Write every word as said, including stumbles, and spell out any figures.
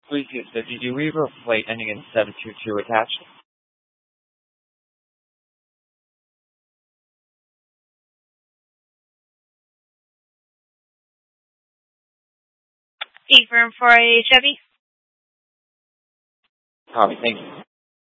Please use the D D Weaver flight ending in seven two two attached. Confirm for a Chevy. Copy, thank you.